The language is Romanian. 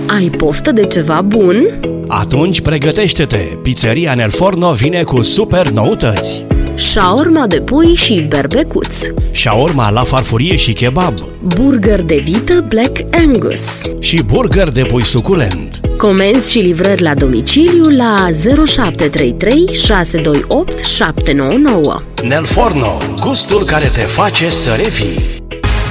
Ai poftă de ceva bun? Atunci pregătește-te! Pizzeria Nel Forno vine cu super noutăți! Shaorma de pui și berbecuț, Shaorma la farfurie și kebab burger de vită Black Angus și burger de pui suculent. Comenzi și livrări la domiciliu la 0733 628 799. Nel Forno, gustul care te face să revii!